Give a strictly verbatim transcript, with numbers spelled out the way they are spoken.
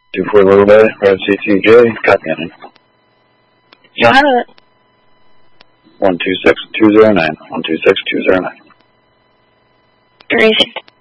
Two four Little Bay, Red C T J, copy on it. You'll have it. One two six two zero nine. One two six two zero nine. Great.